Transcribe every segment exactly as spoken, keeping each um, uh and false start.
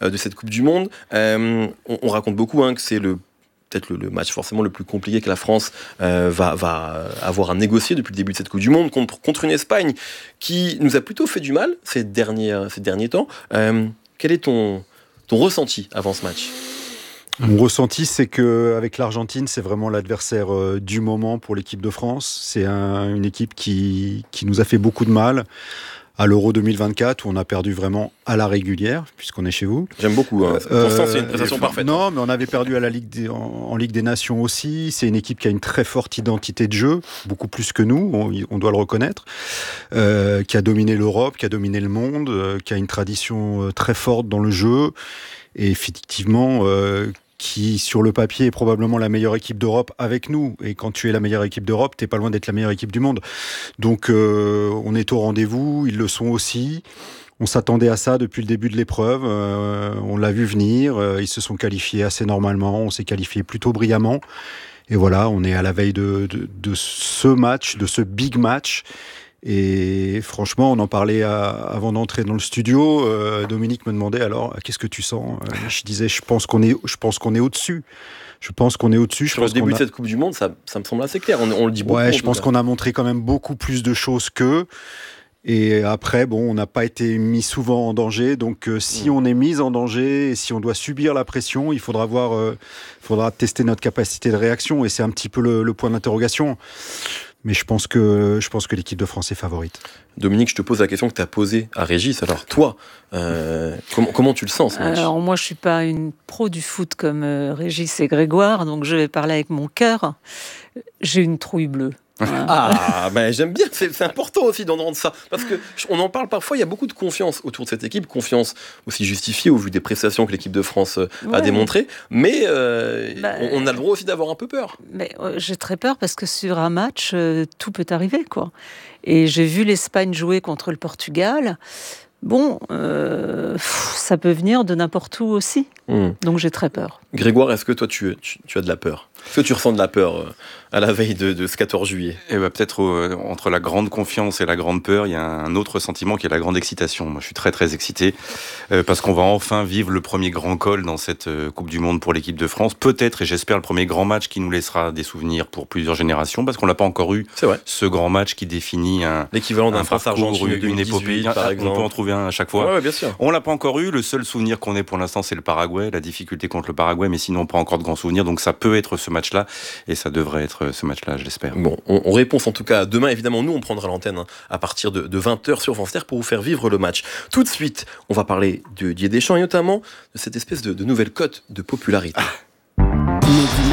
euh, de cette Coupe du Monde. Euh, on, on raconte beaucoup hein, que c'est le peut-être le, le match forcément le plus compliqué que la France euh, va, va avoir à négocier depuis le début de cette Coupe du Monde contre, contre une Espagne qui nous a plutôt fait du mal ces derniers, ces derniers temps. Euh, quel est ton, ton ressenti avant ce match ? Mon ressenti, c'est qu'avec l'Argentine, c'est vraiment l'adversaire euh, du moment pour l'équipe de France. C'est un, une équipe qui, qui nous a fait beaucoup de mal. À l'Euro deux mille vingt-quatre, où on a perdu vraiment à la régulière, puisqu'on est chez vous. J'aime beaucoup. Hein. Euh, Pour ça, c'est une prestation parfaite. Non, mais on avait perdu à la Ligue des, en, en Ligue des Nations aussi. C'est une équipe qui a une très forte identité de jeu, beaucoup plus que nous, on, on doit le reconnaître, euh, qui a dominé l'Europe, qui a dominé le monde, euh, qui a une tradition euh, très forte dans le jeu. Et effectivement... Euh, qui, sur le papier, est probablement la meilleure équipe d'Europe avec nous. Et quand tu es la meilleure équipe d'Europe, t'es pas loin d'être la meilleure équipe du monde. Donc, euh, on est au rendez-vous, ils le sont aussi. On s'attendait à ça depuis le début de l'épreuve. Euh, on l'a vu venir. Euh, ils se sont qualifiés assez normalement. On s'est qualifié plutôt brillamment. Et voilà, on est à la veille de, de, de ce match, de ce big match. Et franchement, on en parlait à, avant d'entrer dans le studio. Euh, Dominique me demandait alors, qu'est-ce que tu sens ? euh, Je disais, je pense qu'on est, je pense qu'on est au-dessus. Je pense qu'on est au-dessus. Je Sur pense le début qu'on a... de cette Coupe du Monde, ça, ça me semble assez clair. On, on le dit beaucoup. Ouais, je pense qu'on a montré quand même beaucoup plus de choses qu'eux. Et après, bon, on n'a pas été mis souvent en danger. Donc, euh, si mmh. on est mis en danger et si on doit subir la pression, il faudra voir, euh, faudra tester notre capacité de réaction. Et c'est un petit peu le, le point d'interrogation. Mais je pense que, je pense que l'équipe de France est favorite. Dominique, je te pose la question que tu as posée à Régis. Alors, toi, euh, comment, comment tu le sens, ce match ? Alors, moi, je ne suis pas une pro du foot comme euh, Régis et Grégoire, donc je vais parler avec mon cœur. J'ai une trouille bleue. Voilà. Ah, ben j'aime bien, c'est, c'est important aussi d'entendre ça, parce qu'on en parle parfois, il y a beaucoup de confiance autour de cette équipe, confiance aussi justifiée au vu des prestations que l'équipe de France a ouais. démontrées, mais euh, bah, on a le droit aussi d'avoir un peu peur. Mais euh, j'ai très peur parce que sur un match, euh, tout peut arriver, quoi. Et j'ai vu l'Espagne jouer contre le Portugal. Bon, euh, ça peut venir de n'importe où aussi. Mmh. Donc j'ai très peur. Grégoire, est-ce que toi tu, tu, tu as de la peur ? Est-ce que tu ressens de la peur euh, à la veille de, de ce quatorze juillet ? Eh ben, peut-être euh, entre la grande confiance et la grande peur, il y a un autre sentiment qui est la grande excitation. Moi je suis très très excité euh, parce qu'on va enfin vivre le premier grand col dans cette euh, Coupe du Monde pour l'équipe de France. Peut-être, et j'espère, le premier grand match qui nous laissera des souvenirs pour plusieurs générations, parce qu'on n'a pas encore eu ce grand match qui définit un, l'équivalent d'un un France-Argentine parcours, une épopée. Par exemple. On peut en trouver un à chaque fois. Ouais, ouais, bien sûr. On l'a pas encore eu. Le seul souvenir qu'on ait pour l'instant, c'est le Paraguay, la difficulté contre le Paraguay, mais sinon pas encore de grands souvenirs. Donc ça peut être ce match-là, et ça devrait être ce match-là, je l'espère. Bon, on, on réponse en tout cas demain. Évidemment, nous, on prendra l'antenne hein, à partir de, de vingt heures sur France Inter pour vous faire vivre le match. Tout de suite, on va parler de Didier Deschamps et notamment de cette espèce de, de nouvelle cote de popularité. Ah. Mehdi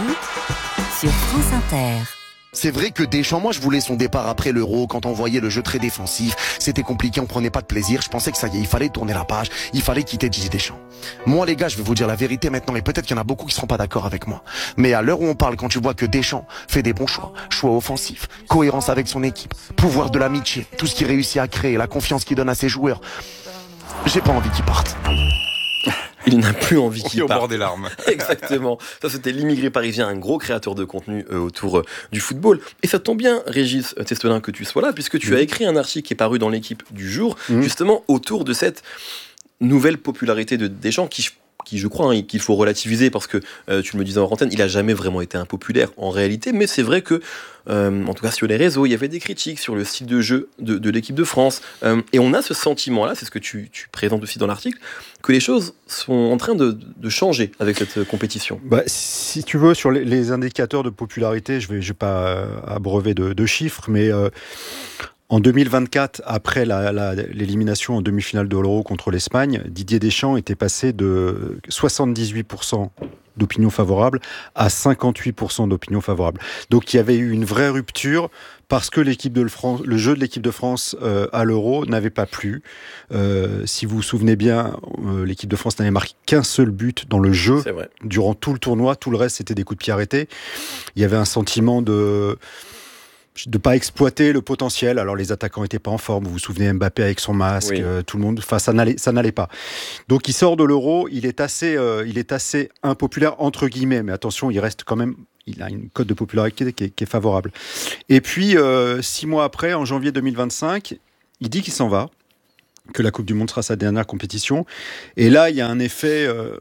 Maizi sur France Inter. C'est vrai que Deschamps, moi je voulais son départ après l'Euro, quand on voyait le jeu très défensif, c'était compliqué, on prenait pas de plaisir, je pensais que ça y est, il fallait tourner la page, il fallait quitter Didier Deschamps. Moi les gars, je vais vous dire la vérité maintenant, et peut-être qu'il y en a beaucoup qui seront pas d'accord avec moi, mais à l'heure où on parle, quand tu vois que Deschamps fait des bons choix, choix offensifs, cohérence avec son équipe, pouvoir de l'amitié, tout ce qu'il réussit à créer, la confiance qu'il donne à ses joueurs, j'ai pas envie qu'il parte. Il n'a plus envie qu'il parte. Au bord des larmes. Exactement. Ça, c'était l'immigré parisien, un gros créateur de contenu euh, autour euh, du football. Et ça tombe bien, Régis Testolin, que tu sois là, puisque tu mmh. as écrit un article qui est paru dans l'Équipe du jour, mmh. justement autour de cette nouvelle popularité de Deschamps qui... qui je crois hein, qu'il faut relativiser parce que euh, tu me le disais en antenne, il a jamais vraiment été impopulaire en réalité, mais c'est vrai que euh, en tout cas sur les réseaux, il y avait des critiques sur le style de jeu de, de l'équipe de France euh, et on a ce sentiment-là, c'est ce que tu, tu présentes aussi dans l'article, que les choses sont en train de, de changer avec cette compétition. Bah, si tu veux, sur les, les indicateurs de popularité, je vais, je vais pas euh, abreuver de, de chiffres, mais euh, en deux mille vingt-quatre, après la, la, l'élimination en demi-finale de l'Euro contre l'Espagne, Didier Deschamps était passé de soixante-dix-huit pour cent d'opinion favorable à cinquante-huit pour cent d'opinion favorable. Donc il y avait eu une vraie rupture parce que l'équipe de France, le jeu de l'équipe de France euh, à l'Euro n'avait pas plu. Euh, si vous vous souvenez bien, euh, l'équipe de France n'avait marqué qu'un seul but dans le jeu durant tout le tournoi. Tout le reste, c'était des coups de pied arrêtés. Il y avait un sentiment de... de ne pas exploiter le potentiel. Alors les attaquants n'étaient pas en forme, vous vous souvenez, Mbappé avec son masque, oui. euh, tout le monde, enfin ça n'allait, ça n'allait pas. Donc il sort de l'Euro, il est assez, euh, il est assez impopulaire entre guillemets, mais attention, il reste quand même, il a une cote de popularité qui est, qui est favorable. Et puis euh, six mois après, en janvier deux mille vingt-cinq, il dit qu'il s'en va. que la Coupe du Monde sera sa dernière compétition. Et là, il y a un effet... Euh,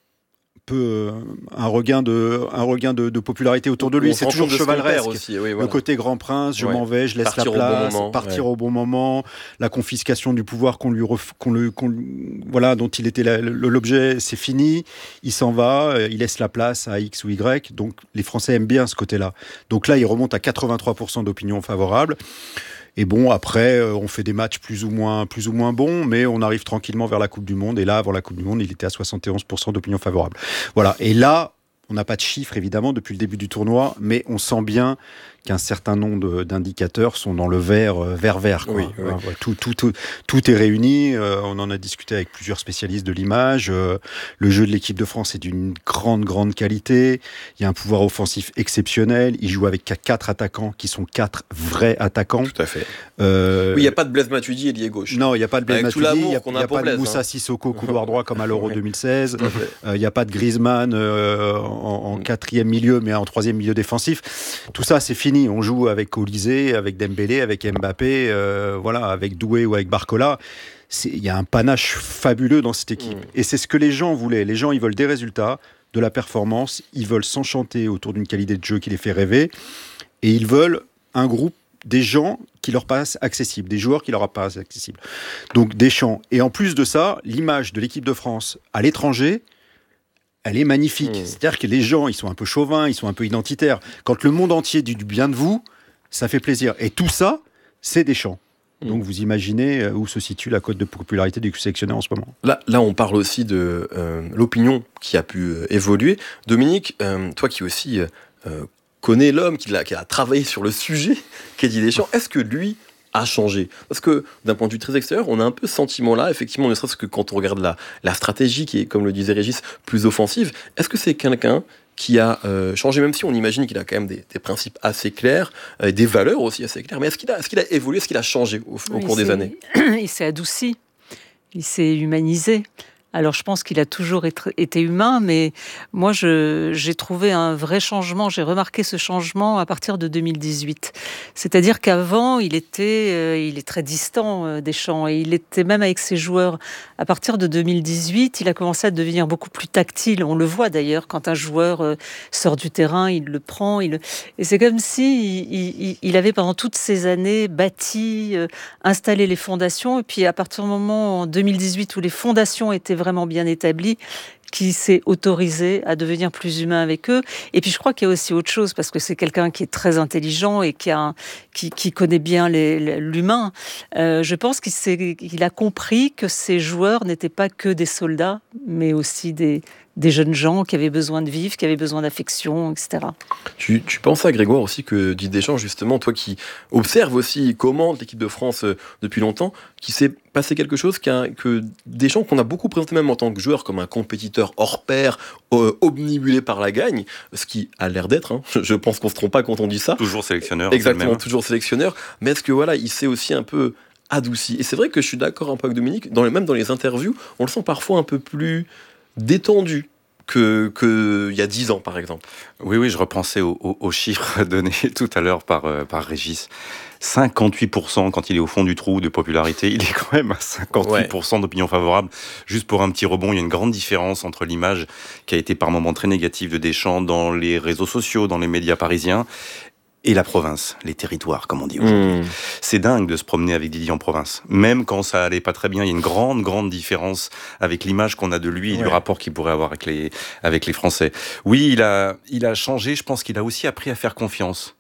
peu un regain de un regain de, de popularité autour de lui. On c'est toujours chevaleresque aussi, oui, voilà. Le côté grand prince, je ouais. m'en vais, je laisse partir la place, au bon moment, partir ouais. au bon moment, la confiscation du pouvoir qu'on lui ref... qu'on le qu'on... voilà dont il était la... l'objet, c'est fini, il s'en va, il laisse la place à X ou Y. Donc les Français aiment bien ce côté-là. Donc là, il remonte à quatre-vingt-trois pour cent d'opinion favorable. Et bon, après, on fait des matchs plus ou moins, plus ou moins bons, mais on arrive tranquillement vers la Coupe du Monde. Et là, avant la Coupe du Monde, il était à soixante et onze pour cent d'opinion favorable. Voilà. Et là, on n'a pas de chiffres, évidemment, depuis le début du tournoi, mais on sent bien qu'un certain nombre d'indicateurs sont dans le vert, euh, vert-vert. Oui, oui. Ouais, tout, tout, tout, tout est réuni. Euh, on en a discuté avec plusieurs spécialistes de l'image. Euh, le jeu de l'équipe de France est d'une grande, grande qualité. Il y a un pouvoir offensif exceptionnel. Il joue avec quatre attaquants qui sont quatre vrais attaquants. Tout à fait. Euh, oui, il n'y a pas de Blaise Matuidi, ailier gauche. Non, il n'y a pas de Blaise Matuidi. Il n'y a, a, a pas de Moussa hein. Sissoko, couloir droit, comme à l'Euro deux mille seize. Il n'y euh, a pas de Griezmann euh, en, en quatrième milieu, mais en troisième milieu défensif. Tout ça, c'est fini. On joue avec Olysée, avec Dembélé, avec Mbappé, euh, voilà, avec Doué ou avec Barcola. Il y a un panache fabuleux dans cette équipe. Mmh. Et c'est ce que les gens voulaient. Les gens, ils veulent des résultats, de la performance. Ils veulent s'enchanter autour d'une qualité de jeu qui les fait rêver. Et ils veulent un groupe, des gens qui leur paraissent accessibles, des joueurs qui leur paraissent accessibles. Donc Deschamps. Et en plus de ça, l'image de l'équipe de France à l'étranger, elle est magnifique. Mmh. C'est-à-dire que les gens, ils sont un peu chauvins, ils sont un peu identitaires. Quand le monde entier dit du bien de vous, ça fait plaisir. Et tout ça, c'est Deschamps. Mmh. Donc vous imaginez où se situe la cote de popularité du sélectionneur en ce moment. Là, là on parle aussi de euh, l'opinion qui a pu euh, évoluer. Dominique, euh, toi qui aussi euh, connais l'homme, qui a, qui a travaillé sur le sujet, qu'est Didier Deschamps, est-ce que lui a changé? Parce que d'un point de vue très extérieur, on a un peu ce sentiment-là, effectivement, ne serait-ce que quand on regarde la, la stratégie qui est, comme le disait Régis, plus offensive. Est-ce que c'est quelqu'un qui a euh, changé, même si on imagine qu'il a quand même des, des principes assez clairs, euh, des valeurs aussi assez claires, mais est-ce qu'il a, est-ce qu'il a évolué, est-ce qu'il a changé au, au cours des années? Il s'est adouci, il s'est humanisé. Alors, je pense qu'il a toujours été humain, mais moi, je, j'ai trouvé un vrai changement. J'ai remarqué ce changement à partir de deux mille dix-huit. C'est-à-dire qu'avant, il était, euh, il est très distant, euh, Deschamps, et il était même avec ses joueurs. À partir de deux mille dix-huit, il a commencé à devenir beaucoup plus tactile. On le voit d'ailleurs, quand un joueur euh, sort du terrain, il le prend. Il... Et c'est comme si il, il, il avait, pendant toutes ces années, bâti, euh, installé les fondations. Et puis, à partir du moment, en deux mille dix-huit, où les fondations étaient vraiment vraiment bien établi, qui s'est autorisé à devenir plus humain avec eux. Et puis je crois qu'il y a aussi autre chose, parce que c'est quelqu'un qui est très intelligent et qui, a un, qui, qui connaît bien les, l'humain. Euh, je pense qu'il, s'est, qu'il a compris que ces joueurs n'étaient pas que des soldats, mais aussi des, des jeunes gens qui avaient besoin de vivre, qui avaient besoin d'affection, et cetera. Tu, tu penses à Grégoire aussi que Didier Deschamps, justement, toi qui observes aussi, commente l'équipe de France euh, depuis longtemps, qui s'est passé quelque chose qu'un, que Deschamps, qu'on a beaucoup présenté même en tant que joueur, comme un compétiteur hors pair, euh, obnubilé par la gagne, ce qui a l'air d'être, hein. je, je pense qu'on se trompe pas quand on dit ça. Toujours sélectionneur. Exactement, toujours sélectionneur, mais est-ce que voilà, il s'est aussi un peu adouci? Et c'est vrai que je suis d'accord un peu avec Dominique, dans les, même dans les interviews, on le sent parfois un peu plus détendu que que il y a dix ans, par exemple. Oui, oui, je repensais aux, aux, aux chiffres donnés tout à l'heure par, euh, par Régis. cinquante-huit pour cent quand il est au fond du trou de popularité, il est quand même à cinquante-huit pour cent ouais. d'opinion favorable. Juste pour un petit rebond, il y a une grande différence entre l'image qui a été par moments très négative de Deschamps dans les réseaux sociaux, dans les médias parisiens, et la province, les territoires, comme on dit aujourd'hui. Mmh. C'est dingue de se promener avec Didier en province. Même quand ça allait pas très bien, il y a une grande, grande différence avec l'image qu'on a de lui et ouais. du rapport qu'il pourrait avoir avec les, avec les Français. Oui, il a, il a changé. Je pense qu'il a aussi appris à faire confiance.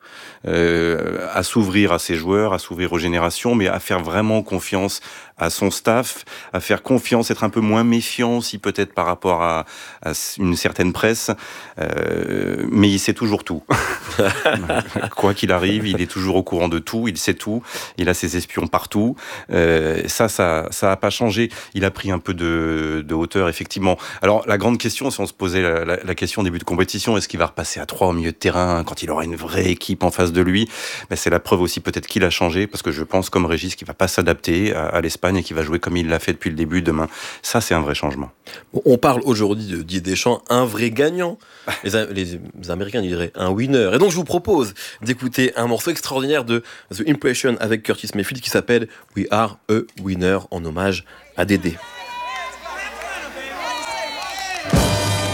Euh, à s'ouvrir à ses joueurs, à s'ouvrir aux générations, mais à faire vraiment confiance à son staff, à faire confiance, être un peu moins méfiant aussi peut-être par rapport à, à une certaine presse, euh, mais il sait toujours tout. Quoi qu'il arrive, il est toujours au courant de tout, il sait tout, il a ses espions partout. Euh, ça, ça, ça a pas changé. Il a pris un peu de, de hauteur, effectivement. Alors, la grande question, si on se posait la, la, la question au début de compétition, est-ce qu'il va repasser à trois au milieu de terrain quand il aura une vraie équipe équipe en face de lui, ben c'est la preuve aussi peut-être qu'il a changé, parce que je pense comme Régis qu'il va pas s'adapter à, à l'Espagne et qu'il va jouer comme il l'a fait depuis le début demain. Ça, c'est un vrai changement. On parle aujourd'hui de Didier Deschamps, un vrai gagnant. Les, les, les Américains diraient un winner. Et donc je vous propose d'écouter un morceau extraordinaire de The Impression avec Curtis Mayfield qui s'appelle We Are a Winner en hommage à Dédé.